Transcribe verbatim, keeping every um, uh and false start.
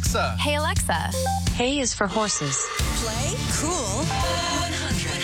Alexa. Hey, Alexa. Hey is for horses. Play cool one hundred.